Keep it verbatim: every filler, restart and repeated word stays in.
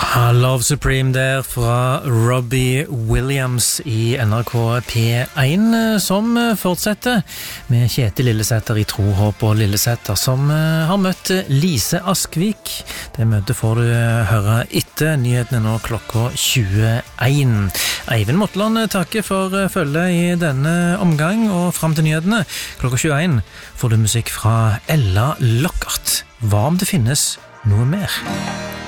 Ja, Love Supreme der fra Robbie Williams i N R K P én, som fortsetter med Kjetil Lillesæter i Tro, Håp og Lillesæter, som har møtt Lise Askvik. Det møtet får du høre etter nyhetene nå klokka tjueen. Eivind Motland takker for følget i denne omgang, og frem til nyhetene klokka tjueen får du musikk fra Ella Lockhart. Hva om det finnes noe mer?